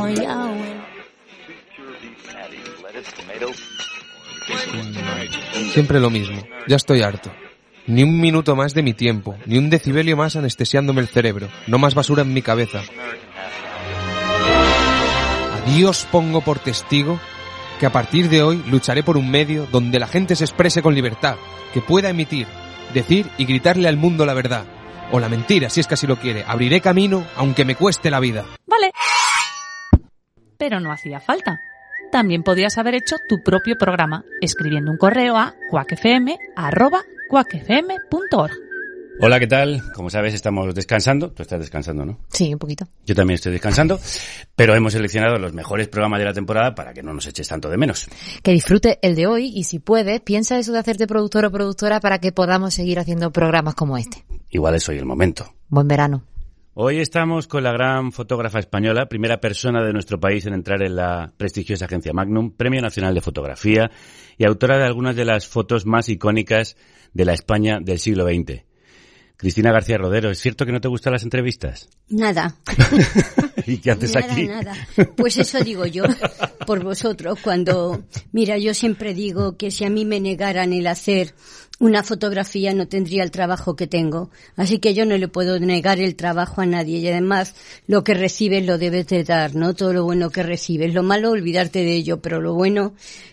Oh, Yahweh. Siempre lo mismo. Ya estoy harto. Ni un minuto más de mi tiempo, ni un decibelio más anestesiándome el cerebro. No más basura en mi cabeza. A Dios pongo por testigo que a partir de hoy lucharé por un medio donde la gente se exprese con libertad, que pueda emitir, decir y gritarle al mundo la verdad. O la mentira, si es que así lo quiere. Abriré camino, aunque me cueste la vida. Vale. Pero no hacía falta. También podías haber hecho tu propio programa, escribiendo un correo a quackfm@quackfm.org. Hola, ¿qué tal? Como sabes, estamos descansando. Tú estás descansando, ¿no? Sí, un poquito. Yo también estoy descansando, pero hemos seleccionado los mejores programas de la temporada para que no nos eches tanto de menos. Que disfrute el de hoy y si puedes, piensa eso de hacerte productor o productora para que podamos seguir haciendo programas como este. Igual es hoy el momento. Buen verano. Hoy estamos con la gran fotógrafa española, primera persona de nuestro país en entrar en la prestigiosa agencia Magnum, Premio Nacional de Fotografía y autora de algunas de las fotos más icónicas de la España del siglo XX. Cristina García Rodero, ¿es cierto que no te gustan las entrevistas? Nada. ¿Y qué haces aquí? Nada. Pues eso digo yo, por vosotros, cuando... Mira, yo siempre digo que si a mí me negaran el hacer una fotografía no tendría el trabajo que tengo. Así que yo no le puedo negar el trabajo a nadie. Y además, lo que recibes lo debes de dar, ¿no? Todo lo bueno que recibes. Lo malo, olvidarte de ello, pero lo bueno...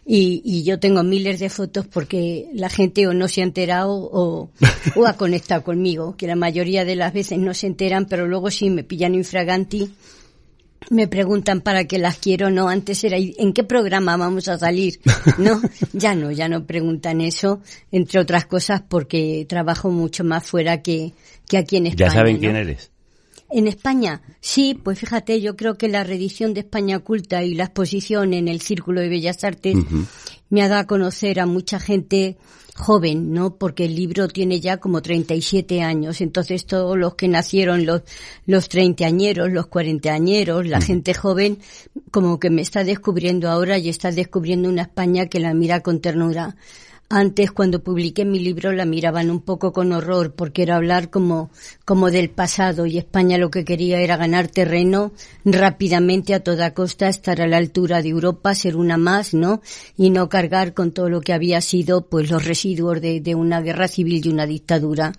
Y yo tengo miles de fotos porque la gente o no se ha enterado o ha conectado conmigo, que la mayoría de las veces no se enteran, pero luego sí me pillan infraganti, me preguntan para qué las quiero, no, antes era ¿en qué programa vamos a salir? No, ya no preguntan eso, entre otras cosas porque trabajo mucho más fuera que aquí en España. ¿Ya saben, ¿no?, quién eres? En España, sí, pues fíjate, yo creo que la reedición de España Oculta y la exposición en el Círculo de Bellas Artes me ha dado a conocer a mucha gente joven, ¿no? Porque el libro tiene ya como 37 años, entonces todos los que nacieron, los treintañeros, los cuarentañeros, la gente joven, como que me está descubriendo ahora y está descubriendo una España que la mira con ternura. Antes, cuando publiqué mi libro, la miraban un poco con horror, porque era hablar como del pasado, y España lo que quería era ganar terreno rápidamente a toda costa, estar a la altura de Europa, ser una más, ¿no? Y no cargar con todo lo que había sido, pues, los residuos de una guerra civil y una dictadura.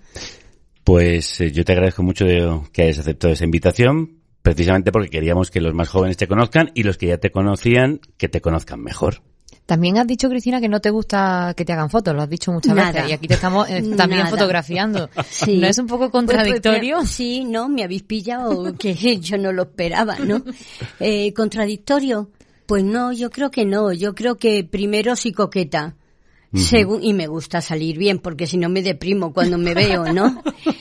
Pues yo te agradezco mucho que hayas aceptado esa invitación, precisamente porque queríamos que los más jóvenes te conozcan y los que ya te conocían, que te conozcan mejor. También has dicho, Cristina, que no te gusta que te hagan fotos, lo has dicho muchas veces, y aquí te estamos también fotografiando. Sí. ¿No es un poco contradictorio? Pues, sí, no, me habéis pillado, que yo no lo esperaba, ¿no? ¿Contradictorio? Pues no, yo creo que no. Yo creo que primero soy coqueta. Y me gusta salir bien, porque si no me deprimo cuando me veo, ¿no?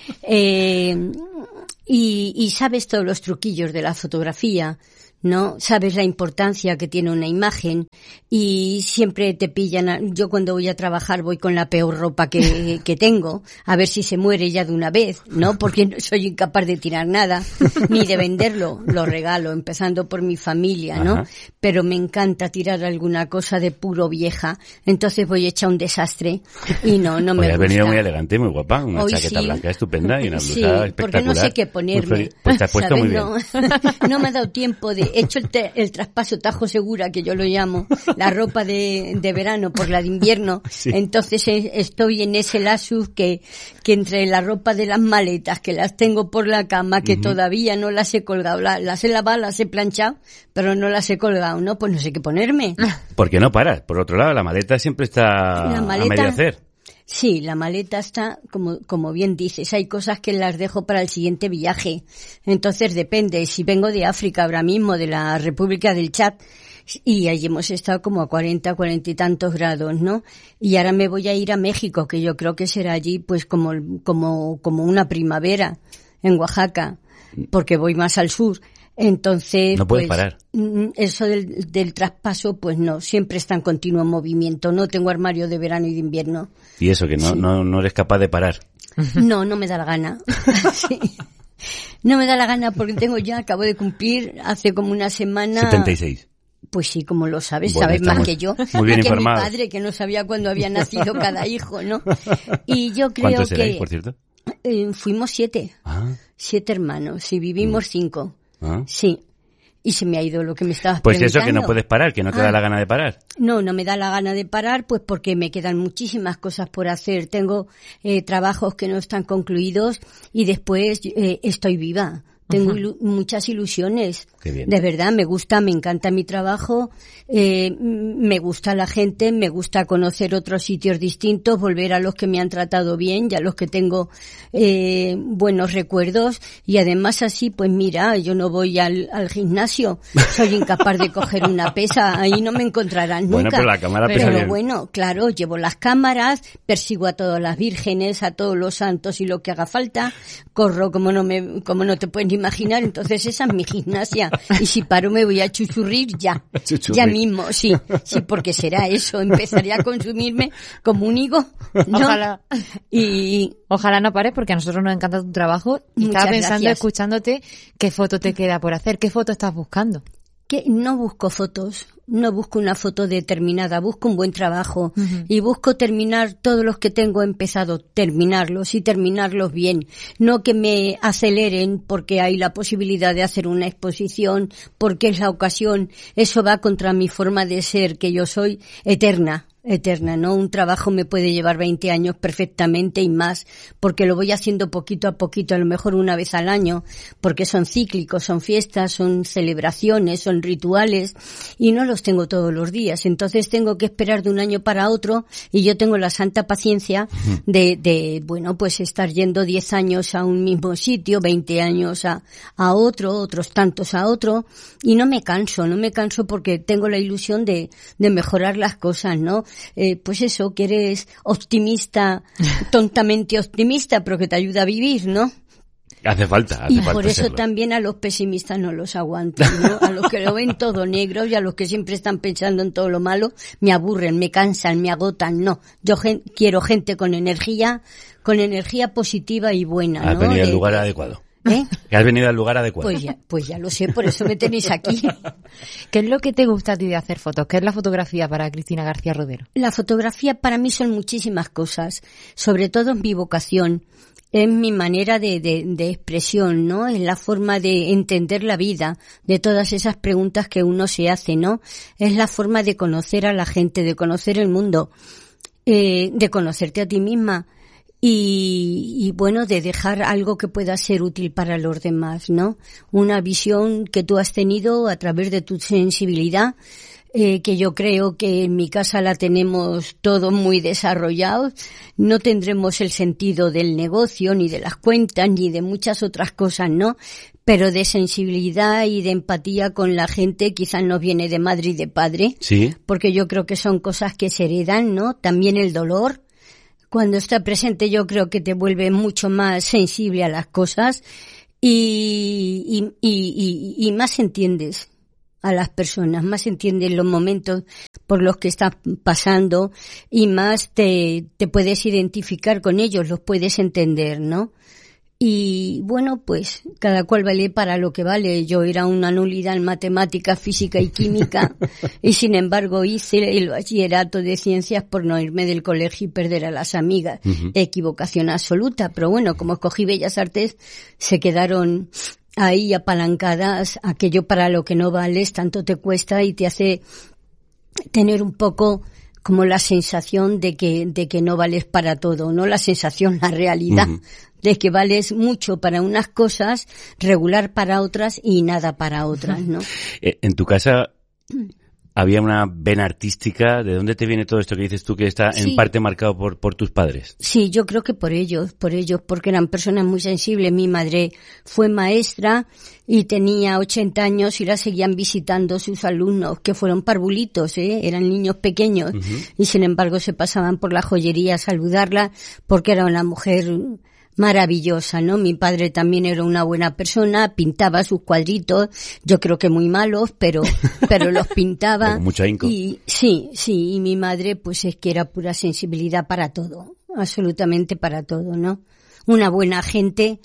Y sabes todos los truquillos de la fotografía, ¿no? Sabes la importancia que tiene una imagen y siempre te pillan. Yo cuando voy a trabajar voy con la peor ropa que tengo, a ver si se muere ya de una vez, ¿no? Porque no soy incapaz de tirar nada, ni de venderlo, lo regalo, empezando por mi familia, ¿no? Ajá. Pero me encanta tirar alguna cosa de puro vieja, entonces voy hecha un desastre y no me gusta. Has venido muy elegante, muy guapa, una chaqueta blanca estupenda y una blusa espectacular. Porque no sé qué ponerme. Pues te has puesto muy bien. No me ha dado tiempo he hecho el traspaso Tajo Segura, que yo lo llamo, la ropa de verano por la de invierno. Sí. Entonces estoy en ese lasus que entre la ropa de las maletas, que las tengo por la cama, que todavía no las he colgado, las he lavado, las he planchado, pero no las he colgado, ¿no? Pues no sé qué ponerme. ¿Por qué no paras? Por otro lado, la maleta siempre está a medio hacer. Sí, la maleta está, como bien dices, hay cosas que las dejo para el siguiente viaje. Entonces depende, si vengo de África ahora mismo, de la República del Chad, y allí hemos estado como a 40 y tantos grados, ¿no? Y ahora me voy a ir a México, que yo creo que será allí pues como una primavera en Oaxaca, porque voy más al sur. Entonces, no puedes parar. Eso del traspaso, pues no, siempre está en continuo movimiento. No tengo armario de verano y de invierno. Y eso, que no eres capaz de parar. No me da la gana. Sí. No me da la gana porque acabo de cumplir hace como una semana. 76. Pues sí, como lo sabes, bueno, sabes más que yo. Muy bien que informado. Mi padre, que no sabía cuándo había nacido cada hijo, ¿no? Y yo creo ¿Cuántos erais, por cierto? Fuimos 7. 7 hermanos y vivimos 5. Sí. y se me ha ido lo que me estabas Pues preguntando. eso, que no puedes parar, que no te da la gana de parar. No me da la gana de parar, pues porque me quedan muchísimas cosas por hacer. Tengo trabajos que no están concluidos y después estoy viva. Tengo muchas ilusiones. Qué bien. De verdad, me encanta mi trabajo, me gusta la gente, me gusta conocer otros sitios distintos, volver a los que me han tratado bien y a los que tengo buenos recuerdos. Y además así, pues mira, yo no voy al gimnasio, soy incapaz de coger una pesa, ahí no me encontrarán nunca. Bueno, pero la cámara pesa bien. Bueno, claro, llevo las cámaras, persigo a todas las vírgenes, a todos los santos y lo que haga falta, corro como no te puedes imaginar, entonces esa es mi gimnasia, y si paro me voy a chuchurrir ya mismo, sí, porque será eso, empezaría a consumirme como un higo, ¿no? Ojalá no pares, porque a nosotros nos encanta tu trabajo, y estaba pensando, escuchándote, qué foto te queda por hacer, qué foto estás buscando. Que no busco fotos, no busco una foto determinada, busco un buen trabajo y busco terminar todos los que tengo empezado, terminarlos y terminarlos bien, no que me aceleren porque hay la posibilidad de hacer una exposición, porque es la ocasión. Eso va contra mi forma de ser, que yo soy eterna, ¿no? Un trabajo me puede llevar 20 años perfectamente y más, porque lo voy haciendo poquito a poquito, a lo mejor una vez al año, porque son cíclicos, son fiestas, son celebraciones, son rituales, y no los tengo todos los días. Entonces tengo que esperar de un año para otro, y yo tengo la santa paciencia de bueno, pues estar yendo 10 años a un mismo sitio, 20 años a otro, otros tantos a otro, y no me canso porque tengo la ilusión de mejorar las cosas, ¿no? Pues eso, que eres optimista, tontamente optimista, pero que te ayuda a vivir, ¿no? Hace falta y por eso serlo. también a los pesimistas no los aguanto, ¿no? A los que lo ven todo negro y a los que siempre están pensando en todo lo malo, me aburren, me cansan, me agotan, no. Yo quiero gente con energía positiva y buena, ¿no? Has venido al lugar adecuado. Que has venido al lugar adecuado. Pues ya lo sé, por eso me tenéis aquí. ¿Qué es lo que te gusta a ti de hacer fotos? ¿Qué es la fotografía para Cristina García Rodero? La fotografía para mí son muchísimas cosas, sobre todo es mi vocación, es mi manera de expresión, ¿no? Es la forma de entender la vida, de todas esas preguntas que uno se hace, ¿no? Es la forma de conocer a la gente, de conocer el mundo, de conocerte a ti misma. Y bueno, de dejar algo que pueda ser útil para los demás, ¿no? Una visión que tú has tenido a través de tu sensibilidad, que yo creo que en mi casa la tenemos todos muy desarrollados. No tendremos el sentido del negocio, ni de las cuentas, ni de muchas otras cosas, ¿no? Pero de sensibilidad y de empatía con la gente quizás nos viene de madre y de padre. Sí. Porque yo creo que son cosas que se heredan, ¿no? También el dolor. Cuando está presente yo creo que te vuelve mucho más sensible a las cosas y más entiendes a las personas, más entiendes los momentos por los que estás pasando y más te puedes identificar con ellos, los puedes entender, ¿no? Y bueno, pues cada cual vale para lo que vale. Yo era una nulidad en matemática, física y química y sin embargo hice el bachillerato de ciencias por no irme del colegio y perder a las amigas. Equivocación absoluta, pero bueno, como escogí Bellas Artes, se quedaron ahí apalancadas. Aquello para lo que no vales, tanto te cuesta y te hace tener un poco como la sensación de que no vales para todo, no la sensación, la realidad. De que vales mucho para unas cosas, regular para otras y nada para otras, ¿no? En tu casa había una vena artística. ¿De dónde te viene todo esto que dices tú que está en parte marcado por tus padres? Sí, yo creo que por ellos, porque eran personas muy sensibles. Mi madre fue maestra y tenía 80 años y la seguían visitando sus alumnos, que fueron parvulitos, eran niños pequeños, y sin embargo se pasaban por la joyería a saludarla porque era una mujer maravillosa, ¿no? Mi padre también era una buena persona, pintaba sus cuadritos, yo creo que muy malos, pero los pintaba. Con mucho ahínco. Y sí, y mi madre pues es que era pura sensibilidad para todo, absolutamente para todo, ¿no? Una buena gente,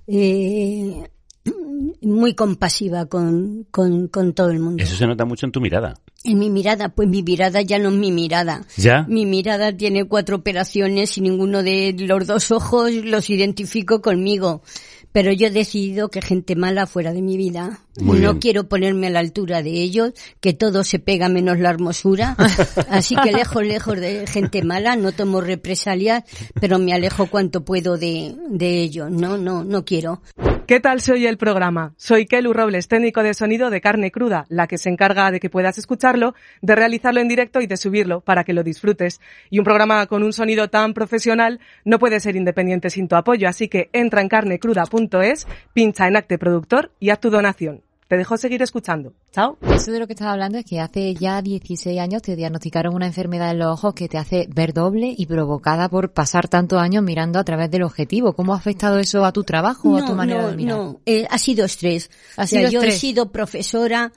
muy compasiva con todo el mundo. Eso se nota mucho en tu mirada. En mi mirada, pues mi mirada ya no es mi mirada. ¿Ya? Mi mirada tiene 4 operaciones y ninguno de los 2 ojos los identifico conmigo. pero yo he decidido que gente mala fuera de mi vida. Muy no bien. quiero ponerme a la altura de ellos, que todo se pega menos la hermosura, así que lejos de gente mala, no tomo represalias, pero me alejo cuanto puedo de ellos. No quiero. ¿Qué tal se oye el programa? Soy Kelu Robles, técnico de sonido de Carne Cruda, la que se encarga de que puedas escucharlo, de realizarlo en directo y de subirlo para que lo disfrutes. Y un programa con un sonido tan profesional no puede ser independiente sin tu apoyo, así que entra en carnecruda.es, pincha en Acte Productor y haz tu donación. Te dejo seguir escuchando. Chao. Eso de lo que estaba hablando es que hace ya 16 años te diagnosticaron una enfermedad en los ojos que te hace ver doble y provocada por pasar tantos años mirando a través del objetivo. ¿Cómo ha afectado eso a tu trabajo o a tu manera de mirar? Ha sido estrés. Yo he sido profesora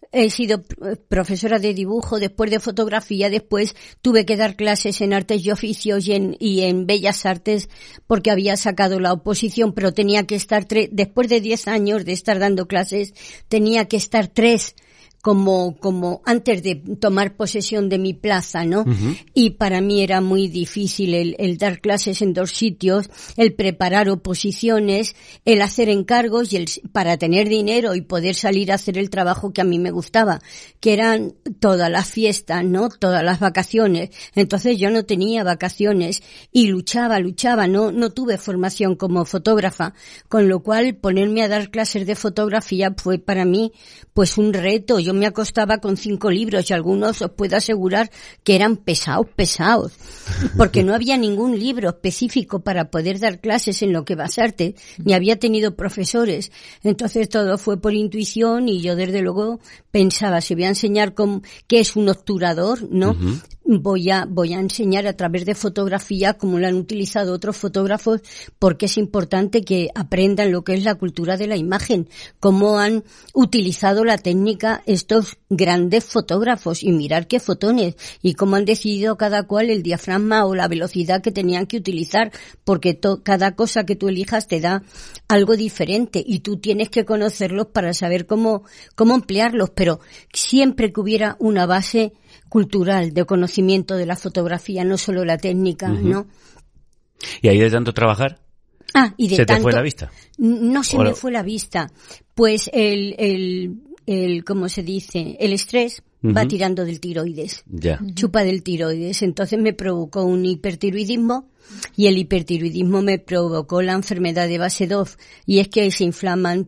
de dibujo, después de fotografía, después tuve que dar clases en artes y oficios y en bellas artes porque había sacado la oposición, pero tenía que estar después de 10 años de estar dando clases, tenía que estar 3 como antes de tomar posesión de mi plaza, ¿no? Uh-huh. Y para mí era muy difícil el dar clases en 2 sitios, el preparar oposiciones, el hacer encargos y para tener dinero y poder salir a hacer el trabajo que a mí me gustaba, que eran todas las fiestas, ¿no? Todas las vacaciones. Entonces yo no tenía vacaciones y luchaba, no tuve formación como fotógrafa, con lo cual ponerme a dar clases de fotografía fue para mí pues un reto. Yo me acostaba con 5 libros y algunos os puedo asegurar que eran pesados, porque no había ningún libro específico para poder dar clases en lo que basarte, ni había tenido profesores. Entonces todo fue por intuición y yo desde luego pensaba, si voy a enseñar qué es un obturador, ¿no? Uh-huh. Voy a enseñar a través de fotografía como lo han utilizado otros fotógrafos, porque es importante que aprendan lo que es la cultura de la imagen, cómo han utilizado la técnica estos grandes fotógrafos y mirar qué fotones y cómo han decidido cada cual el diafragma o la velocidad que tenían que utilizar, porque cada cosa que tú elijas te da algo diferente y tú tienes que conocerlos para saber cómo emplearlos, pero siempre que hubiera una base cultural de conocimiento de la fotografía, no solo la técnica, uh-huh. ¿no? ¿Y ahí de tanto trabajar? Y de ¿Se tanto, te fue la vista? No se me fue la vista. Pues ¿cómo se dice? El estrés uh-huh. va tirando del tiroides. Ya. Chupa del tiroides. Entonces me provocó un hipertiroidismo y el hipertiroidismo me provocó la enfermedad de Basedov. Y es que se inflaman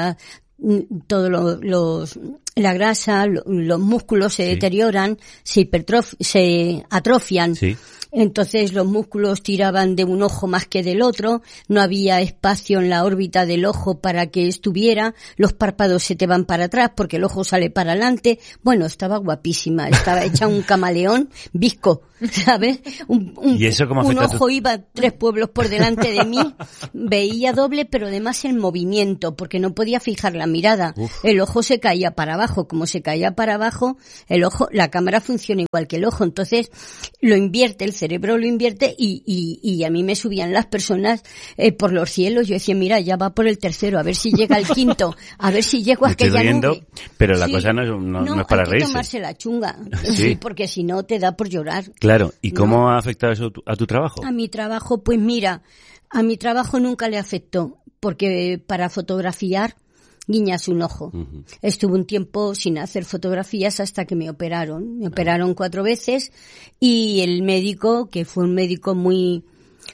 la grasa, los músculos se deterioran, se atrofian. Sí. Entonces los músculos tiraban de un ojo más que del otro, no había espacio en la órbita del ojo para que estuviera, los párpados se te van para atrás porque el ojo sale para adelante. Bueno, estaba guapísima, estaba hecha un camaleón visco, ¿sabes? ¿Y eso cómo afecta? Un ojo iba 3 pueblos por delante de mí, veía doble, pero además en movimiento, porque no podía fijar la mirada. Uf. El ojo se caía para abajo, como se caía para abajo, la cámara funciona igual que el ojo, entonces lo invierte, el cerebro lo invierte y a mí me subían las personas por los cielos. Yo decía, mira, ya va por el tercero, a ver si llega el quinto, a ver si llego a aquella nube. Pero la cosa no es para reírse. No, hay que tomarse la chunga, sí. Porque si no te da por llorar. Claro, ¿y cómo ha afectado eso a tu trabajo? A mi trabajo, pues mira, a mi trabajo nunca le afectó, porque para fotografiar guiñas un ojo. Uh-huh. Estuve un tiempo sin hacer fotografías hasta que me operaron. Me operaron 4 veces y el médico, que fue un médico muy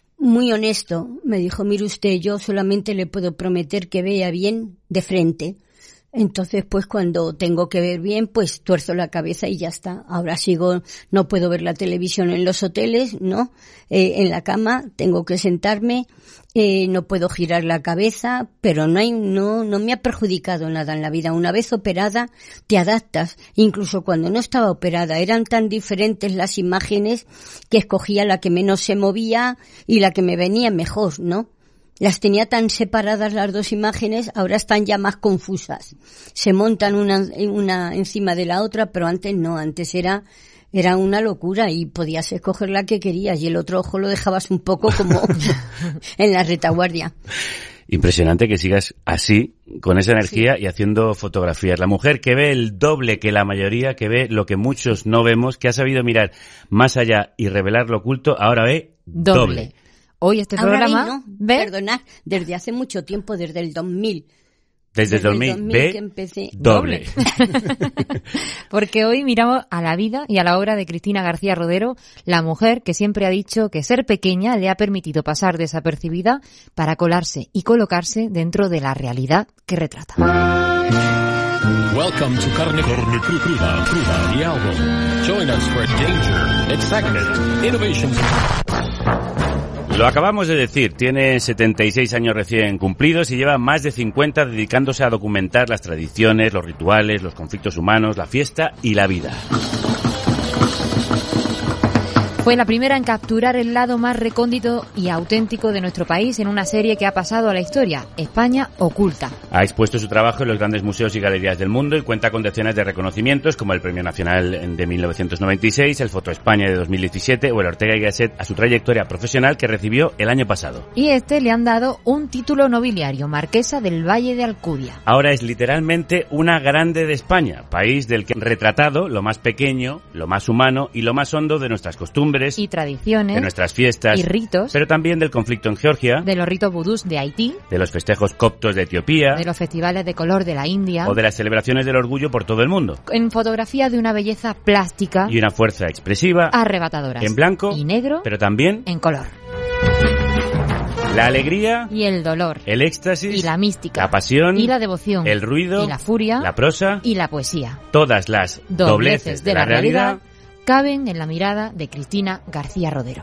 honesto, me dijo, mire usted, yo solamente le puedo prometer que vea bien de frente. Entonces, pues cuando tengo que ver bien, pues tuerzo la cabeza y ya está. Ahora no puedo ver la televisión en los hoteles, ¿no? En la cama tengo que sentarme, no puedo girar la cabeza, pero no me ha perjudicado nada en la vida. Una vez operada, te adaptas. Incluso cuando no estaba operada, eran tan diferentes las imágenes que escogía la que menos se movía y la que me venía mejor, ¿no? Las tenía tan separadas las 2 imágenes, ahora están ya más confusas. Se montan una encima de la otra, pero antes no, antes era una locura y podías escoger la que querías y el otro ojo lo dejabas un poco como en la retaguardia. Impresionante que sigas así, con esa energía y haciendo fotografías. La mujer que ve el doble que la mayoría, que ve lo que muchos no vemos, que ha sabido mirar más allá y revelar lo oculto, ahora ve doble. hoy este Ahora programa... no, ¿ves? perdonad, desde hace mucho tiempo, desde el 2000. Desde el 2000 ve que empecé. doble. Porque hoy miramos a la vida y a la obra de Cristina García Rodero, la mujer que siempre ha dicho que ser pequeña le ha permitido pasar desapercibida para colarse y colocarse dentro de la realidad que retrata. Welcome to Carne Cruda, the album. Join us for danger, excitement, innovations. Lo acabamos de decir, tiene 76 años recién cumplidos y lleva más de 50 dedicándose a documentar las tradiciones, los rituales, los conflictos humanos, la fiesta y la vida. Fue la primera en capturar el lado más recóndito y auténtico de nuestro país en una serie que ha pasado a la historia, España Oculta. Ha expuesto su trabajo en los grandes museos y galerías del mundo y cuenta con decenas de reconocimientos como el Premio Nacional de 1996, el Foto España de 2017 o el Ortega y Gasset a su trayectoria profesional que recibió el año pasado. Y le han dado un título nobiliario, Marquesa del Valle de Alcudia. Ahora es literalmente una grande de España, país del que han retratado lo más pequeño, lo más humano y lo más hondo de nuestras costumbres y tradiciones, de nuestras fiestas y ritos, pero también del conflicto en Georgia, de los ritos vudús de Haití, de los festejos coptos de Etiopía, de los festivales de color de la India o de las celebraciones del orgullo por todo el mundo. En fotografía de una belleza plástica y una fuerza expresiva arrebatadoras, en blanco y negro, pero también en color. La alegría y el dolor, el éxtasis y la mística, la pasión y la devoción, el ruido y la furia, la prosa y la poesía. Todas las dobleces de la realidad caben en la mirada de Cristina García Rodero.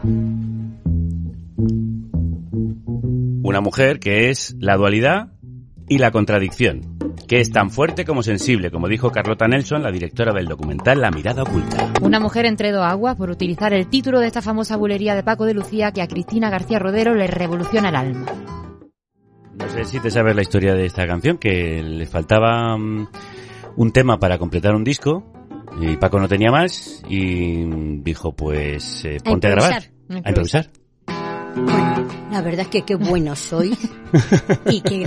Una mujer que es la dualidad y la contradicción, que es tan fuerte como sensible, como dijo Carlota Nelson, la directora del documental La Mirada Oculta. Una mujer entre dos aguas, por utilizar el título de esta famosa bulería de Paco de Lucía que a Cristina García Rodero le revoluciona el alma. No sé si te sabes la historia de esta canción, que le faltaba un tema para completar un disco y Paco no tenía más y dijo, pues ponte a grabar, a improvisar. Bueno, la verdad es que qué bueno soy y qué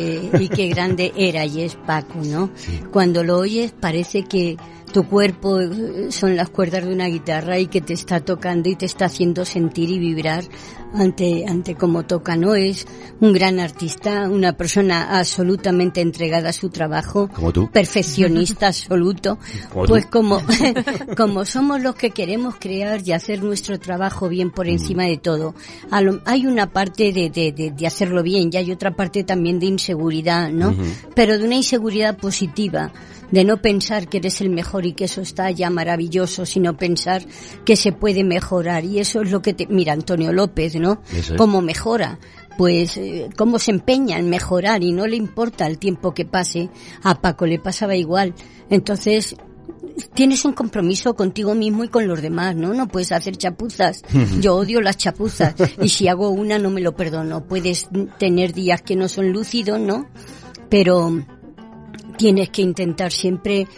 grande era y es Paco, ¿no? Sí. Cuando lo oyes parece que tu cuerpo son las cuerdas de una guitarra y que te está tocando y te está haciendo sentir y vibrar ante cómo toca, ¿no? Es un gran artista, una persona absolutamente entregada a su trabajo. Como tú. Perfeccionista absoluto. Como pues tú. como somos los que queremos crear y hacer nuestro trabajo bien por encima de todo. Hay una parte de hacerlo bien y hay otra parte también de inseguridad, ¿no? Pero de una inseguridad positiva, de no pensar que eres el mejor y que eso está ya maravilloso, sino pensar que se puede mejorar. Y eso es lo que mira Antonio López, ¿no? Cómo mejora. Pues cómo se empeña en mejorar y no le importa el tiempo que pase. A Paco le pasaba igual. Entonces tienes un compromiso contigo mismo y con los demás, ¿no? No puedes hacer chapuzas. Yo odio las chapuzas y si hago una no me lo perdono. Puedes tener días que no son lúcidos, ¿no? Pero tienes que intentar siempre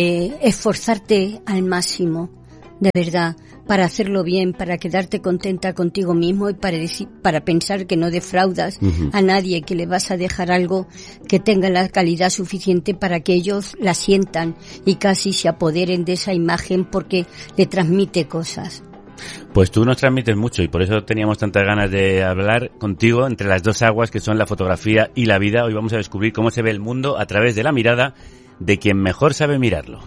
esforzarte al máximo, de verdad, para hacerlo bien, para quedarte contenta contigo mismo y para pensar que no defraudas a nadie, que le vas a dejar algo que tenga la calidad suficiente para que ellos la sientan y casi se apoderen de esa imagen porque le transmite cosas. Pues tú nos transmites mucho y por eso teníamos tantas ganas de hablar contigo entre las dos aguas que son la fotografía y la vida. Hoy vamos a descubrir cómo se ve el mundo a través de la mirada de quien mejor sabe mirarlo.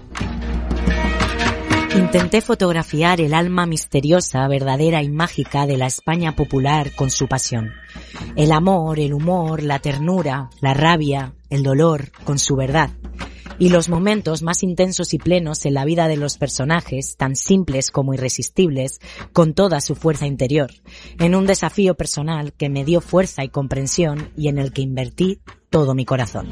Intenté fotografiar el alma misteriosa, verdadera y mágica de la España popular con su pasión. El amor, el humor, la ternura, la rabia, el dolor con su verdad. Y los momentos más intensos y plenos en la vida de los personajes, tan simples como irresistibles, con toda su fuerza interior, en un desafío personal que me dio fuerza y comprensión y en el que invertí todo mi corazón.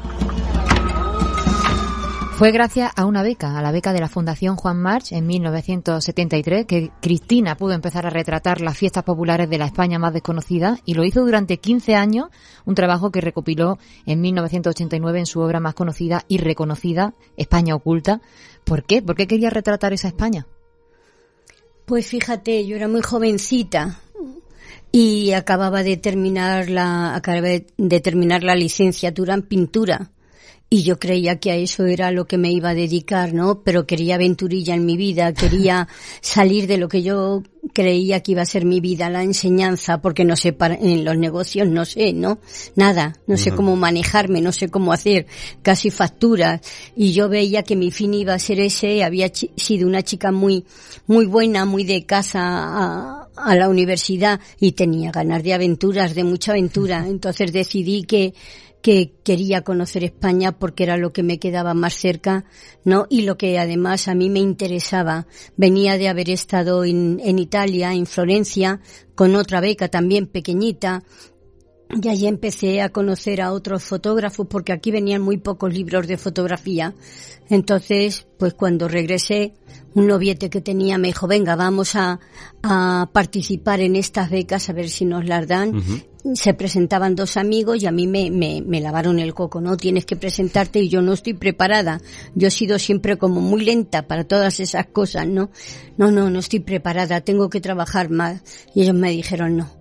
Fue gracias a una beca, a la beca de la Fundación Juan March en 1973, que Cristina pudo empezar a retratar las fiestas populares de la España más desconocida y lo hizo durante 15 años, un trabajo que recopiló en 1989 en su obra más conocida y reconocida, España Oculta. ¿Por qué? ¿Por qué quería retratar esa España? Pues fíjate, yo era muy jovencita y acababa de terminar la licenciatura en pintura. Y yo creía que a eso era lo que me iba a dedicar, ¿no? Pero quería aventurilla en mi vida, quería salir de lo que yo creía que iba a ser mi vida la enseñanza, porque no sé, en los negocios no sé, ¿no? Nada, no sé cómo manejarme, no sé cómo hacer casi facturas, y yo veía que mi fin iba a ser ese. Había sido una chica muy buena, muy de casa a la universidad, y tenía ganas de aventuras, de mucha aventura. Entonces decidí que quería conocer España porque era lo que me quedaba más cerca, ¿no? Y lo que además a mí me interesaba. Venía de haber estado en Italia, en Florencia, con otra beca también pequeñita, y allí empecé a conocer a otros fotógrafos, porque aquí venían muy pocos libros de fotografía. Entonces, pues cuando regresé, un noviete que tenía me dijo, venga, vamos a participar en estas becas, a ver si nos las dan. Se presentaban 2 amigos y a mí me lavaron el coco, ¿no? Tienes que presentarte, y yo no estoy preparada. Yo he sido siempre como muy lenta para todas esas cosas, ¿no? No estoy preparada, tengo que trabajar más. Y ellos me dijeron, no,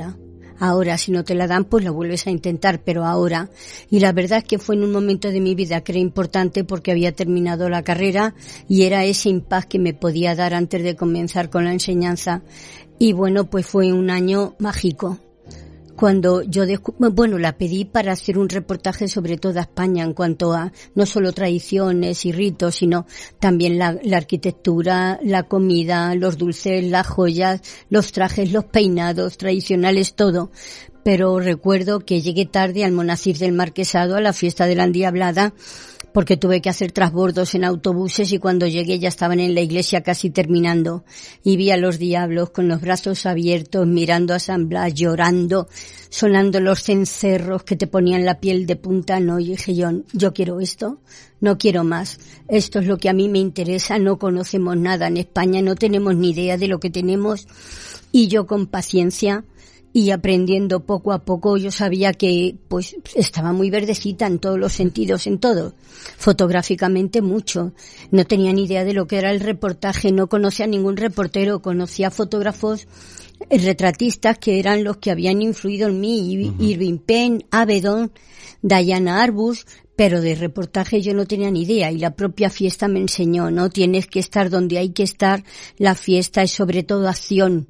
ahora, si no te la dan, pues la vuelves a intentar, pero ahora. Y la verdad es que fue en un momento de mi vida que era importante, porque había terminado la carrera y era ese impasse que me podía dar antes de comenzar con la enseñanza. Y bueno, pues fue un año mágico. Cuando yo la pedí para hacer un reportaje sobre toda España, en cuanto a no solo tradiciones y ritos, sino también la arquitectura, la comida, los dulces, las joyas, los trajes, los peinados tradicionales, todo. Pero recuerdo que llegué tarde al Monacir del Marquesado, a la fiesta de la Endiablada, porque tuve que hacer transbordos en autobuses, y cuando llegué ya estaban en la iglesia casi terminando, y vi a los diablos con los brazos abiertos mirando a San Blas, llorando, sonando los cencerros que te ponían la piel de punta. No, y dije yo quiero esto, no quiero más, esto es lo que a mí me interesa. No conocemos nada en España, no tenemos ni idea de lo que tenemos, y yo con paciencia y aprendiendo poco a poco, yo sabía que pues estaba muy verdecita en todos los sentidos, en todo, fotográficamente mucho. No tenía ni idea de lo que era el reportaje, no conocía a ningún reportero, conocía fotógrafos retratistas que eran los que habían influido en mí, Irving Penn, Avedon, Diana Arbus, pero de reportaje yo no tenía ni idea, y la propia fiesta me enseñó, ¿no? Tienes que estar donde hay que estar, la fiesta es sobre todo acción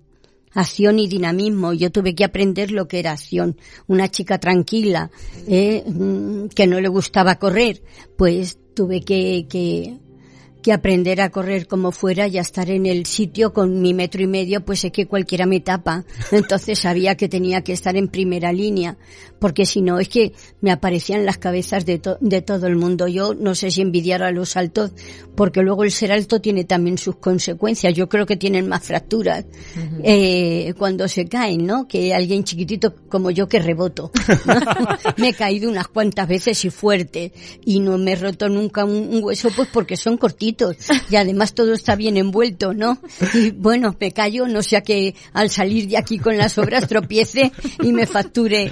y dinamismo. Yo tuve que aprender lo que era acción. Una chica tranquila, que no le gustaba correr, pues tuve que aprender a correr como fuera y a estar en el sitio con mi 1,5 metros, pues es que cualquiera me tapa. Entonces sabía que tenía que estar en primera línea, porque si no es que me aparecían las cabezas de todo el mundo. Yo no sé si envidiar a los altos, porque luego el ser alto tiene también sus consecuencias. Yo creo que tienen más fracturas cuando se caen, ¿no? Que alguien chiquitito como yo que reboto, ¿no? Me he caído unas cuantas veces y fuerte, y no me he roto nunca un hueso, pues porque son cortitos. Y además todo está bien envuelto, ¿no? Y bueno, me callo, no sea que al salir de aquí con las obras tropiece y me fracture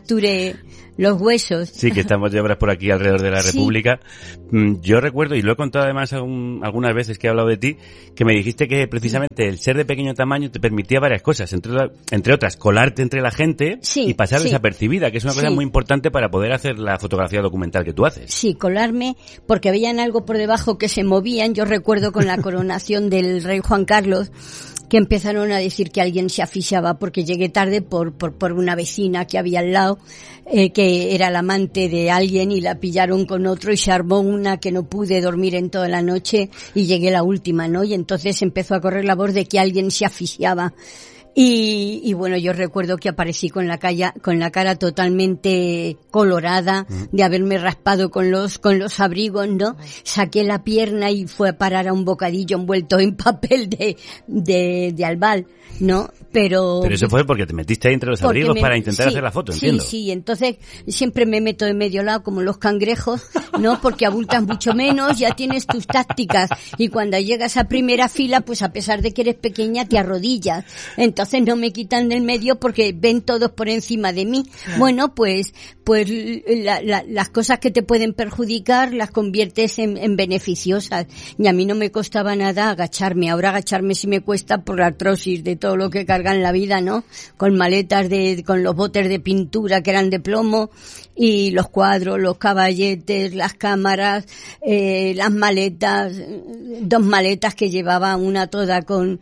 los huesos. Sí, que estamos de obras por aquí alrededor de la República. Yo recuerdo, y lo he contado además algunas veces que he hablado de ti, que me dijiste que precisamente el ser de pequeño tamaño te permitía varias cosas, entre otras, colarte entre la gente y pasar desapercibida, que es una cosa muy importante para poder hacer la fotografía documental que tú haces. Sí, colarme, porque veían algo por debajo que se movían. Yo recuerdo con la coronación del rey Juan Carlos, que empezaron a decir que alguien se asfixiaba porque llegué tarde por una vecina que había al lado, que era la amante de alguien, y la pillaron con otro y se armó una que no pude dormir en toda la noche y llegué la última, ¿no? Y entonces empezó a correr la voz de que alguien se asfixiaba. Y bueno, yo recuerdo que aparecí con la cara totalmente colorada de haberme raspado con los abrigos, ¿no? Saqué la pierna y fue a parar a un bocadillo envuelto en papel de albal, ¿no? Pero eso fue porque te metiste ahí entre los abrigos para intentar hacer la foto, entiendo. Sí, entonces siempre me meto de medio lado como los cangrejos, ¿no? Porque abultas mucho menos, ya tienes tus tácticas, y cuando llegas a primera fila, pues a pesar de que eres pequeña, te arrodillas. Entonces no me quitan del medio porque ven todos por encima de mí. Bueno, pues pues las cosas que te pueden perjudicar las conviertes en beneficiosas. Y a mí no me costaba nada agacharme. Ahora agacharme sí me cuesta por la artrosis de todo lo que carga en la vida, ¿no? Con maletas con los botes de pintura que eran de plomo, y los cuadros, los caballetes, las cámaras, las maletas, 2 maletas que llevaba, una toda con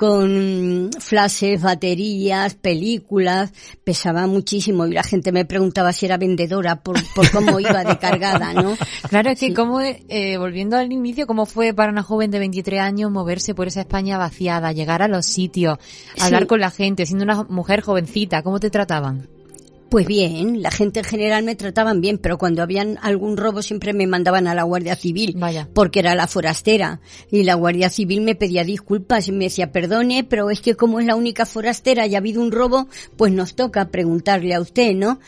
flashes, baterías, películas, pesaba muchísimo y la gente me preguntaba si era vendedora por cómo iba de cargada, ¿no? Claro, es que volviendo al inicio, ¿cómo fue para una joven de 23 años moverse por esa España vaciada, llegar a los sitios, hablar con la gente, siendo una mujer jovencita? ¿Cómo te trataban? Pues bien, la gente en general me trataban bien, pero cuando habían algún robo siempre me mandaban a la Guardia Civil. Vaya. Porque era la forastera. Y la Guardia Civil me pedía disculpas y me decía, perdone, pero es que como es la única forastera y ha habido un robo, pues nos toca preguntarle a usted, ¿no?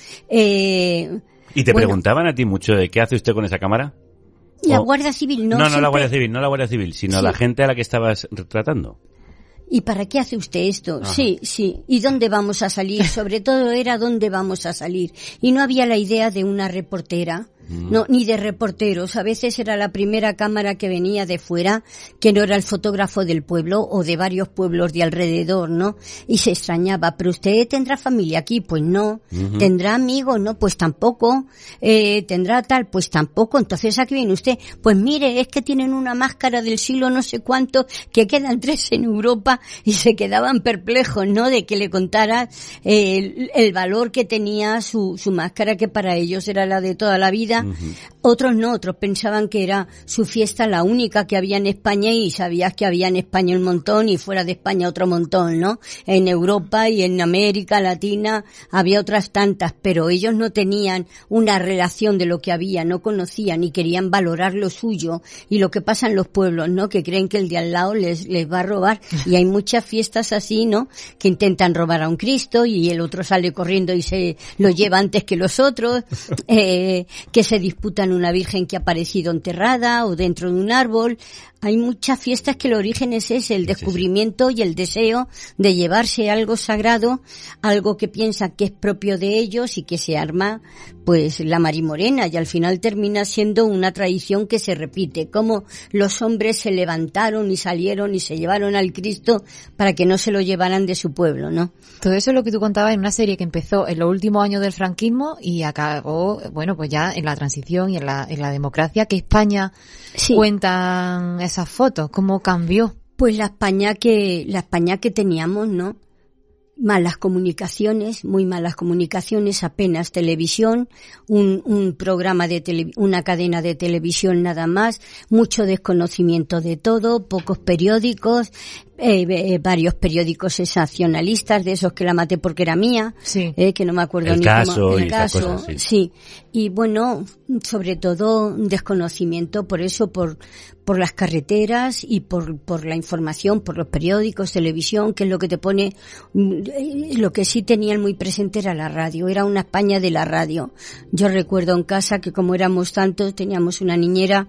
¿Y te preguntaban a ti mucho de qué hace usted con esa cámara? La Guardia Civil no. No la Guardia Civil, sino sí. La gente a la que estabas retratando. ¿Y para qué hace usted esto? Ajá. Sí. ¿Y dónde vamos a salir? Sobre todo era dónde vamos a salir. Y no había la idea de una reportera. No, ni de reporteros. A veces era la primera cámara que venía de fuera, que no era el fotógrafo del pueblo o de varios pueblos de alrededor, ¿no? Y se extrañaba, ¿pero usted tendrá familia aquí? Pues no. ¿Tendrá amigos? No, pues tampoco. ¿Tendrá tal? Pues tampoco. Entonces, ¿a qué viene usted? Pues mire, es que tienen una máscara del siglo no sé cuánto, que quedan 3 en Europa, y se quedaban perplejos, ¿no? De que le contara el valor que tenía su máscara, que para ellos era la de toda la vida. Otros no, otros pensaban que era su fiesta la única que había en España, y sabías que había en España un montón y fuera de España otro montón, ¿no? En Europa y en América Latina había otras tantas, pero ellos no tenían una relación de lo que había, no conocían y querían valorar lo suyo. Y lo que pasa en los pueblos, ¿no? Que creen que el de al lado les va a robar, y hay muchas fiestas así, ¿no? Que intentan robar a un Cristo y el otro sale corriendo y se lo lleva antes que los otros, que se disputan una virgen que ha aparecido enterrada o dentro de un árbol. Hay muchas fiestas que el origen es ese, el descubrimiento y el deseo de llevarse algo sagrado, algo que piensan que es propio de ellos, y que se arma pues la marimorena, y al final termina siendo una tradición que se repite, como los hombres se levantaron y salieron y se llevaron al Cristo para que no se lo llevaran de su pueblo, ¿no? Todo eso es lo que tú contabas en una serie que empezó en los últimos años del franquismo y acabó, bueno, pues ya en la transición y en la democracia. ¿Qué España cuentan esas fotos? ¿Cómo cambió? Pues la España que teníamos, ¿no? Malas comunicaciones, muy malas comunicaciones, apenas televisión, un programa una cadena de televisión nada más, mucho desconocimiento de todo, pocos periódicos, varios periódicos sensacionalistas, de esos que la maté porque era mía, que no me acuerdo ni cómo. El caso, sí. Y bueno, sobre todo desconocimiento, por eso, por las carreteras y por la información, por los periódicos, televisión, que es lo que te pone. Lo que sí tenían muy presente era la radio, era una España de la radio. Yo recuerdo en casa que como éramos tantos, teníamos una niñera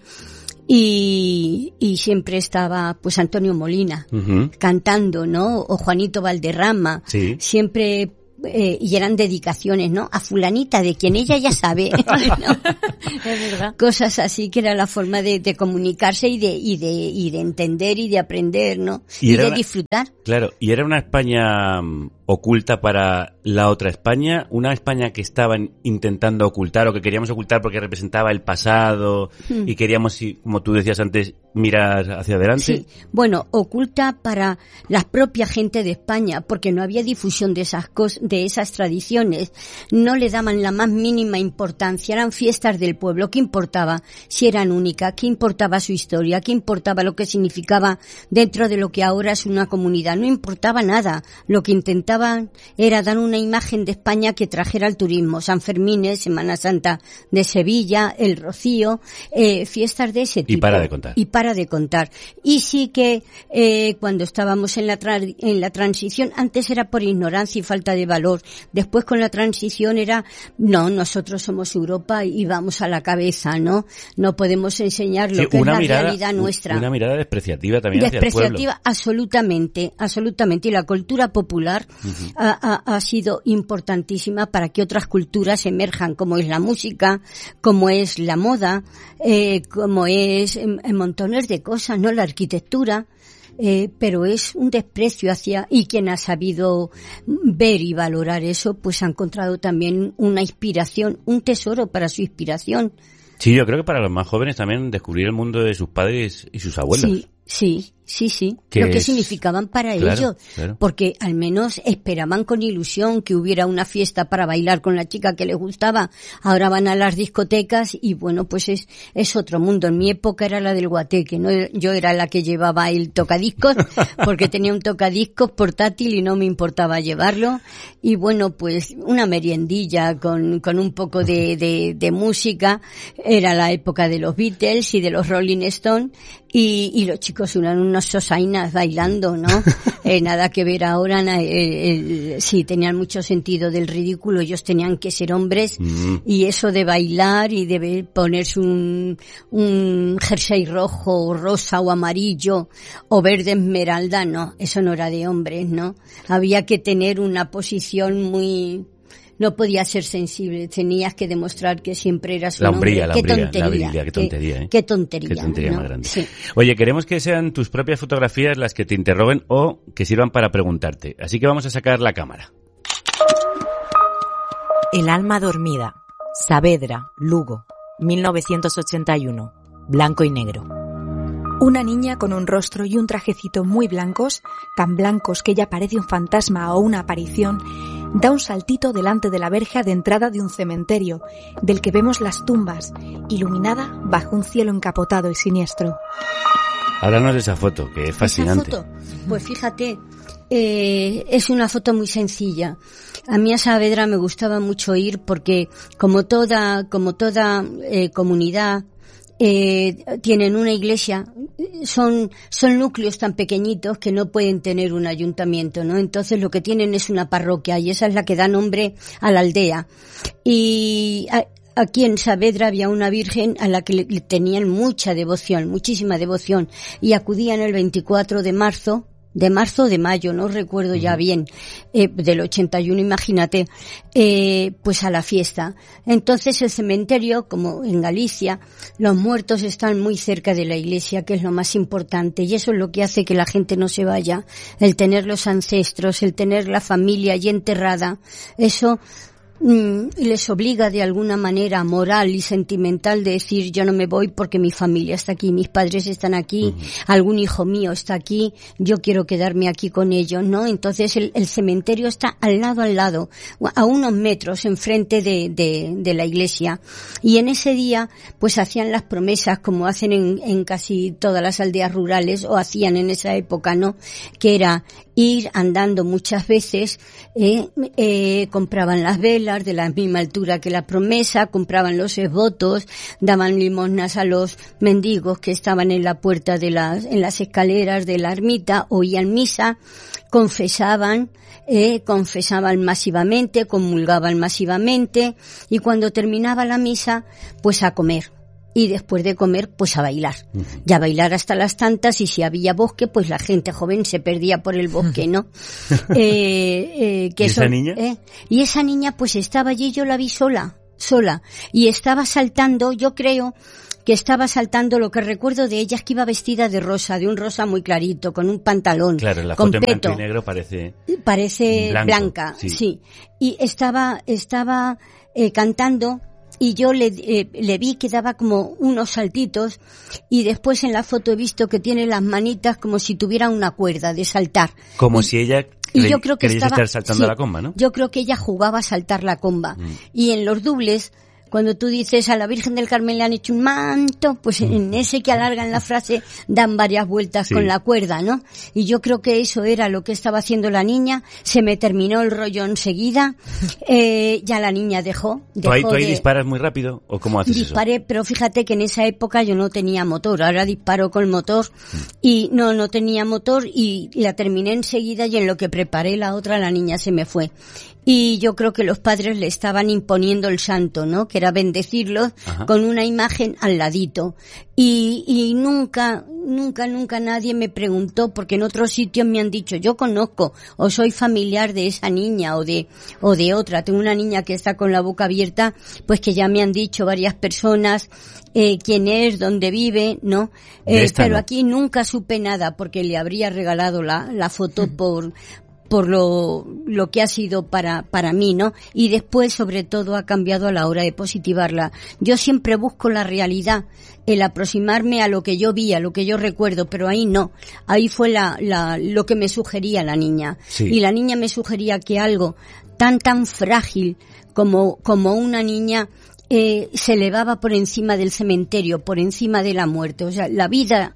y siempre estaba pues Antonio Molina cantando, ¿no? O Juanito Valderrama, siempre. Y eran dedicaciones, ¿no? A fulanita, de quien ella ya sabe, ¿no? Es verdad. Cosas así, que era la forma de comunicarse y de entender y de aprender, ¿no? Y de disfrutar. Claro, y era una España oculta para la otra España, una España que estaban intentando ocultar o que queríamos ocultar porque representaba el pasado y queríamos, como tú decías antes, mirar hacia adelante. Sí, bueno, oculta para la propia gente de España, porque no había difusión de esas cosas, de esas tradiciones, no le daban la más mínima importancia, eran fiestas del pueblo. ¿Qué importaba si eran únicas? ¿Qué importaba su historia? ¿Qué importaba lo que significaba dentro de lo que ahora es una comunidad? No importaba nada, lo que intentaban era dar una imagen de España que trajera el turismo, San Fermín, Semana Santa de Sevilla, el Rocío, fiestas de ese tipo. Y para de contar. Y sí que cuando estábamos en la transición, antes era por ignorancia y falta de valor, después con la transición era, no, nosotros somos Europa y vamos a la cabeza, ¿no? No podemos enseñar lo que es la realidad nuestra. Una mirada despreciativa también hacia el pueblo. Despreciativa, absolutamente. Y la cultura popular ha sido importantísima para que otras culturas emerjan, como es la música, como es la moda, como es montones de cosas, ¿no? La arquitectura. Pero es un desprecio hacia, y quien ha sabido ver y valorar eso, pues ha encontrado también una inspiración, un tesoro para su inspiración. Sí, yo creo que para los más jóvenes también descubrir el mundo de sus padres y sus abuelos. Sí. Lo que significaban para ellos. Claro. Porque al menos esperaban con ilusión que hubiera una fiesta para bailar con la chica que les gustaba. Ahora van a las discotecas y bueno, pues es otro mundo. En mi época era la del guateque, ¿no? Yo era la que llevaba el tocadiscos porque tenía un tocadiscos portátil y no me importaba llevarlo. Y bueno, pues una meriendilla con un poco de música. Era la época de los Beatles y de los Rolling Stones y los chicos eran unos sosainas bailando, ¿no? Nada que ver ahora, sí, tenían mucho sentido del ridículo, ellos tenían que ser hombres y eso de bailar y de ponerse un jersey rojo o rosa o amarillo o verde esmeralda, no, eso no era de hombres, ¿no? Había que tener una posición muy... No podía ser sensible, tenías que demostrar que siempre eras un hombre. La virilidad, qué tontería, ¿eh? Qué tontería, qué tontería, ¿no? Más grande. Sí. Oye, queremos que sean tus propias fotografías las que te interroguen o que sirvan para preguntarte. Así que vamos a sacar la cámara. El alma dormida. Saavedra, Lugo, 1981. Blanco y negro. Una niña con un rostro y un trajecito muy blancos, tan blancos que ella parece un fantasma o una aparición, da un saltito delante de la verja de entrada de un cementerio, del que vemos las tumbas, iluminada bajo un cielo encapotado y siniestro. Háblanos de esa foto, que es fascinante. ¿Esa foto? Pues fíjate, es una foto muy sencilla. A mí a Saavedra me gustaba mucho ir porque, como toda comunidad, tienen una iglesia, son núcleos tan pequeñitos que no pueden tener un ayuntamiento, ¿no? Entonces lo que tienen es una parroquia y esa es la que da nombre a la aldea. Y aquí en Saavedra había una virgen a la que le tenían mucha devoción, muchísima devoción, y acudían el 24 de marzo o de mayo, no recuerdo ya bien, del 81, imagínate, pues a la fiesta. Entonces el cementerio, como en Galicia, los muertos están muy cerca de la iglesia, que es lo más importante, y eso es lo que hace que la gente no se vaya, el tener los ancestros, el tener la familia allí enterrada, eso les obliga de alguna manera moral y sentimental de decir yo no me voy porque mi familia está aquí, mis padres están aquí, algún hijo mío está aquí, yo quiero quedarme aquí con ellos, ¿no? Entonces el cementerio está al lado, a unos metros enfrente de la iglesia, y en ese día pues hacían las promesas como hacen en casi todas las aldeas rurales, o hacían en esa época, ¿no? Que era ir andando muchas veces, compraban las velas de la misma altura que la promesa, compraban los esvotos, daban limosnas a los mendigos que estaban en la puerta en las escaleras de la ermita, oían misa, confesaban masivamente, comulgaban masivamente, y cuando terminaba la misa, pues a comer. Y después de comer, pues a bailar. Y a bailar hasta las tantas, y si había bosque, pues la gente joven se perdía por el bosque, ¿no? ¿Y esa niña? Y esa niña pues estaba allí, yo la vi sola. Y estaba saltando, yo creo que estaba saltando, lo que recuerdo de ella es que iba vestida de rosa, de un rosa muy clarito, con un pantalón. Claro, la con foto peto. En blanco y negro parece blanca, sí. Y estaba cantando. Y yo le vi que daba como unos saltitos, y después en la foto he visto que tiene las manitas como si tuviera una cuerda de saltar. Como si ella yo creo que quería estar saltando la comba, ¿no? Yo creo que ella jugaba a saltar la comba. Y en los dobles, cuando tú dices a la Virgen del Carmen le han hecho un manto, pues en ese que alargan la frase dan varias vueltas con la cuerda, ¿no? Y yo creo que eso era lo que estaba haciendo la niña. Se me terminó el rollo enseguida. Ya la niña dejó. ¿Tú ahí disparas muy rápido o cómo haces Disparé, eso? pero fíjate que en esa época yo no tenía motor. Ahora disparo con motor y no tenía motor, y la terminé enseguida, y en lo que preparé la otra la niña se me fue. y yo creo que los padres le estaban imponiendo el santo, ¿no? Que era bendecirlos con una imagen al ladito. Y nunca nadie me preguntó, porque en otros sitios me han dicho, yo conozco o soy familiar de esa niña o de otra. Tengo una niña que está con la boca abierta, pues que ya me han dicho varias personas quién es, dónde vive, ¿no? Pero no. Aquí nunca supe nada, porque le habría regalado la foto por lo que ha sido para mí, ¿no? Y después, sobre todo, ha cambiado a la hora de positivarla. Yo siempre busco la realidad, el aproximarme a lo que yo vi, a lo que yo recuerdo, pero ahí no. Ahí fue lo que me sugería la niña. Sí. Y la niña me sugería que algo tan frágil como una niña se elevaba por encima del cementerio, por encima de la muerte. O sea, la vida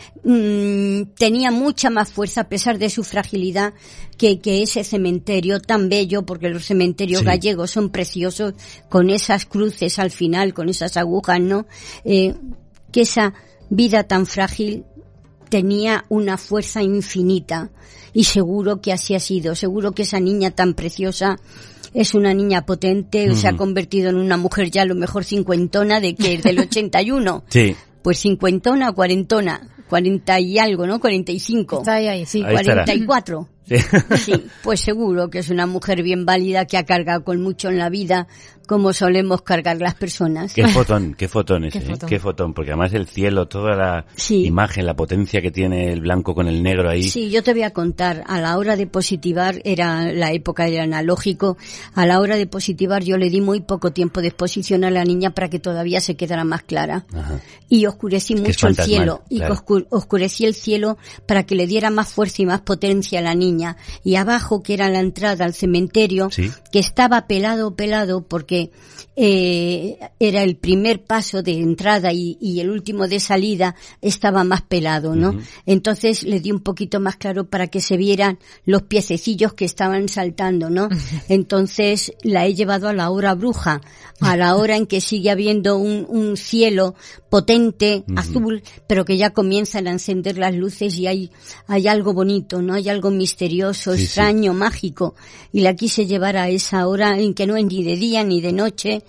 tenía mucha más fuerza a pesar de su fragilidad que ese cementerio tan bello, porque los cementerios gallegos son preciosos, con esas cruces al final, con esas agujas, ¿no? Que esa vida tan frágil tenía una fuerza infinita, y seguro que así ha sido. Seguro que esa niña tan preciosa es una niña potente, se ha convertido en una mujer ya a lo mejor cincuentona, del 81. Sí. Pues cincuentona o cuarentona, 40 y algo, ¿no? 45. Está ahí, sí. Ahí 44. Sí, pues seguro que es una mujer bien válida, que ha cargado con mucho en la vida, como solemos cargar las personas. Qué fotón ese, qué fotón, porque además el cielo, toda la imagen, la potencia que tiene el blanco con el negro ahí. Sí, yo te voy a contar, a la hora de positivar, era la época del analógico, a la hora de positivar yo le di muy poco tiempo de exposición a la niña para que todavía se quedara más clara. Ajá. Y oscurecí mucho el cielo, claro. Y oscurecí el cielo para que le diera más fuerza y más potencia a la niña. Y abajo, que era la entrada al cementerio, que estaba pelado porque era el primer paso de entrada y el último de salida estaba más pelado, ¿no? Entonces le di un poquito más claro para que se vieran los piececillos que estaban saltando, ¿no? Entonces la he llevado a la hora bruja, a la hora en que sigue habiendo un cielo potente, azul, pero que ya comienzan a encender las luces y hay algo bonito, ¿no? Hay algo misterioso, extraño, mágico, y la quise llevar a esa hora en que no es ni de día ni de noche,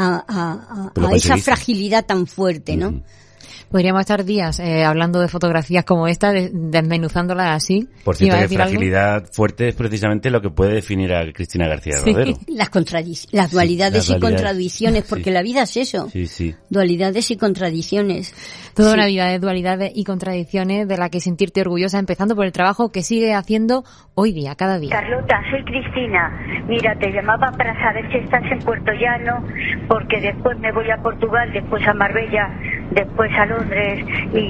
a esa fragilidad tan fuerte, ¿no? Podríamos estar días hablando de fotografías como esta, desmenuzándolas así. Por cierto, que fragilidad fuerte es precisamente lo que puede definir a Cristina García Rodero. Las dualidades y contradicciones, porque la vida es eso. Sí. Dualidades y contradicciones. Toda una vida de dualidades y contradicciones de la que sentirte orgullosa, empezando por el trabajo que sigue haciendo hoy día, cada día. Carlota, soy Cristina. Mira, te llamaba para saber si estás en Puerto Llano, porque después me voy a Portugal, después a Marbella, después a Londres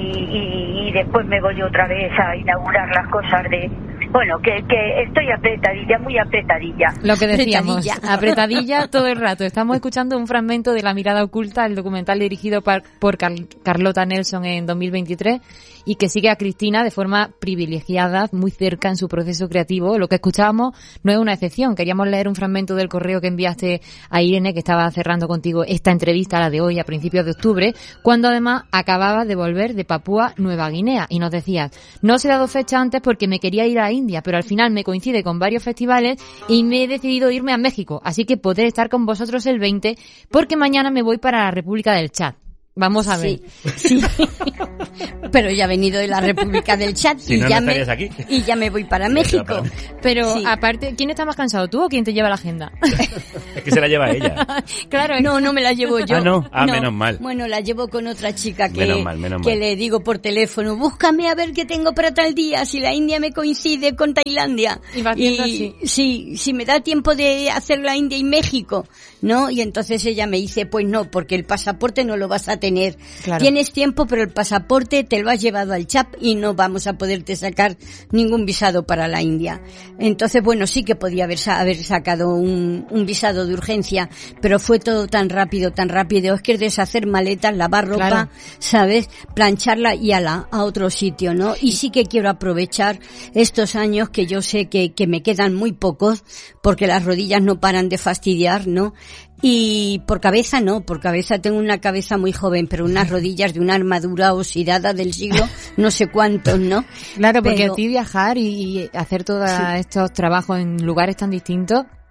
y después me voy otra vez a inaugurar las cosas bueno, que estoy apretadilla, muy apretadilla. Lo que decíamos, apretadilla todo el rato. Estamos escuchando un fragmento de La mirada oculta, el documental dirigido por Carlota Nelson en 2023, y que sigue a Cristina de forma privilegiada, muy cerca en su proceso creativo. Lo que escuchábamos no es una excepción. Queríamos leer un fragmento del correo que enviaste a Irene, que estaba cerrando contigo esta entrevista, la de hoy, a principios de octubre, cuando además acababa de volver de Papúa Nueva Guinea, y nos decías: no os he dado fecha antes porque me quería ir a India, pero al final me coincide con varios festivales y me he decidido irme a México, así que podré estar con vosotros el 20, porque mañana me voy para la República del Chad. Vamos a ver. Sí. Pero ya he venido de la República del Chad y ya me voy para México. Pero aparte, ¿quién está más cansado, tú o quién te lleva la agenda? Es que se la lleva ella. Claro, no me la llevo yo. No, menos mal. Bueno, la llevo con otra chica que le digo por teléfono: búscame a ver qué tengo para tal día, si la India me coincide con Tailandia. Y sí, si me da tiempo de hacer la India y México, ¿no? Y entonces ella me dice: pues no, porque el pasaporte no lo vas a tener. Claro. Tienes tiempo, pero el pasaporte te lo has llevado al CHAP y no vamos a poderte sacar ningún visado para la India. Entonces, bueno, sí que podía haber sacado un visado de urgencia, pero fue todo tan rápido. Es que es deshacer maletas, lavar ropa, claro, ¿sabes? Plancharla y a otro sitio, ¿no? Y sí que quiero aprovechar estos años que yo sé que me quedan muy pocos, porque las rodillas no paran de fastidiar, ¿no? Y por cabeza tengo una cabeza muy joven, pero unas rodillas de una armadura oxidada del siglo no sé cuántos, ¿no? Claro, porque a ti viajar y hacer todos estos trabajos en lugares tan distintos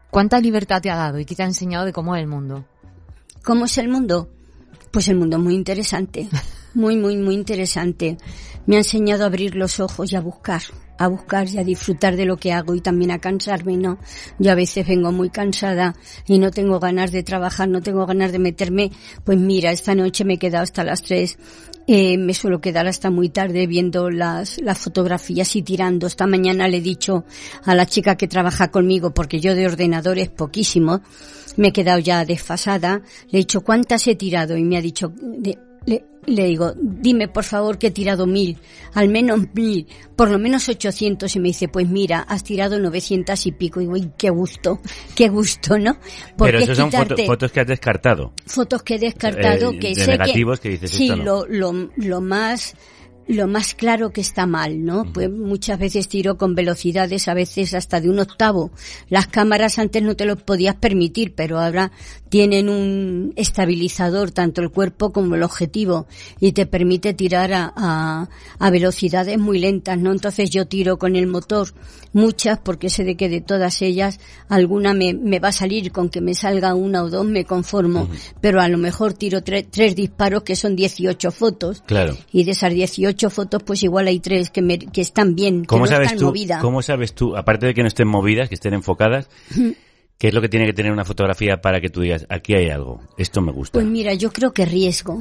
¿Cuánta libertad te ha dado y qué te ha enseñado de cómo es el mundo? ¿Cómo es el mundo? Pues el mundo es muy interesante, muy interesante. Me ha enseñado a abrir los ojos y a buscar y a disfrutar de lo que hago y también a cansarme, ¿no? Yo a veces vengo muy cansada y no tengo ganas de trabajar, no tengo ganas de meterme. Pues mira, esta noche me he quedado hasta las 3, me suelo quedar hasta muy tarde viendo las fotografías y tirando. Esta mañana le he dicho a la chica que trabaja conmigo, porque yo de ordenador es poquísimo, me he quedado ya desfasada, le he dicho ¿cuántas he tirado? Y me ha dicho... Le digo, dime por favor que he tirado 1000, al menos 1000, por lo menos 800, y me dice, pues mira, has tirado 900 y pico, y digo, ¡ay, qué gusto, ¿no? Porque pero esos son fotos que has descartado. Fotos que he descartado, que sé negativos que dices, sí, esto no. Lo más claro que está mal, ¿no? Pues muchas veces tiro con velocidades, a veces hasta de 1/8. Las cámaras antes no te lo podías permitir, pero ahora tienen un estabilizador, tanto el cuerpo como el objetivo, y te permite tirar a velocidades muy lentas, ¿no? Entonces yo tiro con el motor muchas, porque sé de que de todas ellas alguna me va a salir, con que me salga 1 o 2 me conformo, pero a lo mejor tiro 3 disparos que son 18 fotos. Claro. Y de esas 18 fotos, pues igual hay 3 que están bien, que no están movidas. ¿Cómo sabes tú, aparte de que no estén movidas, que estén enfocadas, qué es lo que tiene que tener una fotografía para que tú digas, aquí hay algo, esto me gusta? Pues mira, yo creo que riesgo,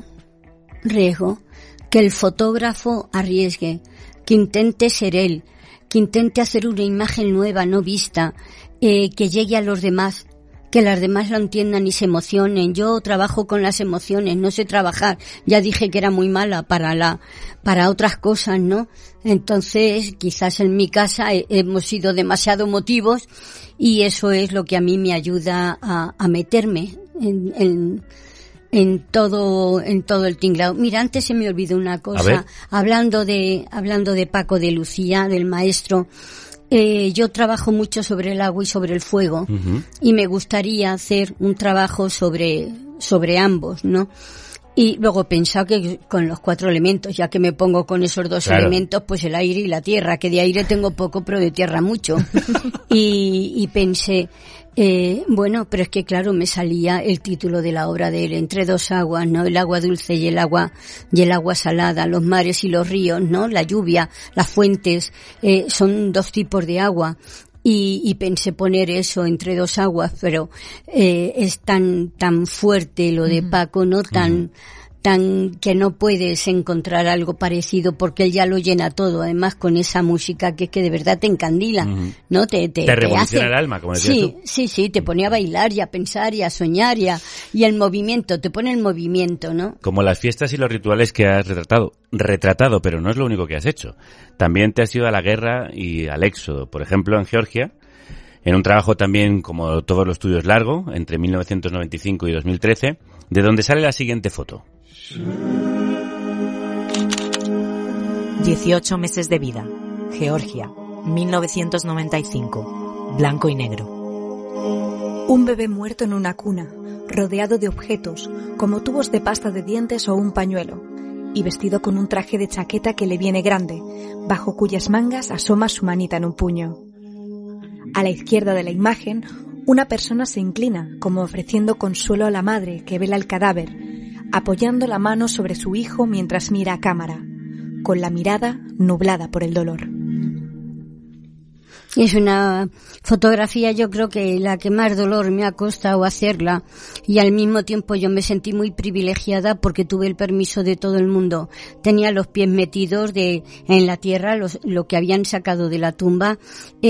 que el fotógrafo arriesgue, que intente ser él, que intente hacer una imagen nueva, no vista, que llegue a los demás, que las demás lo entiendan y se emocionen. Yo trabajo con las emociones, no sé trabajar. Ya dije que era muy mala para otras cosas, ¿no? Entonces, quizás en mi casa hemos sido demasiado emotivos y eso es lo que a mí me ayuda a meterme en todo el tinglado. Mira, antes se me olvidó una cosa. Hablando de Paco de Lucía, del maestro. Yo trabajo mucho sobre el agua y sobre el fuego, y me gustaría hacer un trabajo sobre ambos, ¿no? Y luego he pensado que con los 4 elementos, ya que me pongo con esos 2 elementos, pues el aire y la tierra, que de aire tengo poco, pero de tierra mucho. y pensé, bueno, pero es que claro, me salía el título de la obra de él, Entre 2 aguas, ¿no? El agua dulce y el agua salada, los mares y los ríos, ¿no? La lluvia, las fuentes, son 2 tipos de agua. Y pensé poner eso, Entre 2 aguas, pero es tan fuerte lo de Paco, ¿no? Tan que no puedes encontrar algo parecido, porque él ya lo llena todo, además con esa música que de verdad te encandila, ¿no? Te revoluciona hace el alma, como decías tú. Sí, te pone a bailar y a pensar y a soñar y el movimiento, te pone el movimiento, ¿no? Como las fiestas y los rituales que has retratado, pero no es lo único que has hecho. También te has ido a la guerra y al éxodo, por ejemplo, en Georgia, en un trabajo también, como todos los tuyos, largo, entre 1995 y 2013, de donde sale la siguiente foto. 18 meses de vida. Georgia, 1995. Blanco y negro. Un bebé muerto en una cuna, rodeado de objetos, como tubos de pasta de dientes o un pañuelo, y vestido con un traje de chaqueta que le viene grande, bajo cuyas mangas asoma su manita en un puño. A la izquierda de la imagen, una persona se inclina, como ofreciendo consuelo a la madre que vela el cadáver, apoyando la mano sobre su hijo mientras mira a cámara, con la mirada nublada por el dolor. Es una fotografía, yo creo que la que más dolor me ha costado hacerla, y al mismo tiempo yo me sentí muy privilegiada porque tuve el permiso de todo el mundo. Tenía los pies metidos en la tierra, lo que habían sacado de la tumba.